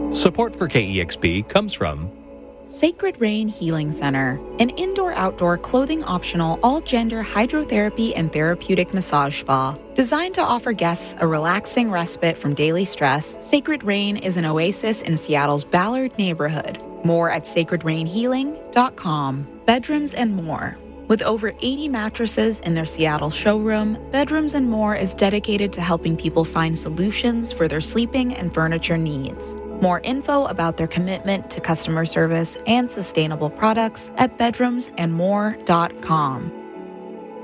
Support for KEXP comes from Sacred Rain Healing Center, an indoor-outdoor clothing-optional all-gender hydrotherapy and therapeutic massage spa. Designed to offer guests a relaxing respite from daily stress, Sacred Rain is an oasis in Seattle's Ballard neighborhood. More at sacredrainhealing.com. Bedrooms and More. With over 80 mattresses in their Seattle showroom, Bedrooms and More is dedicated to helping people find solutions for their sleeping and furniture needs. More info about their commitment to customer service and sustainable products at bedroomsandmore.com.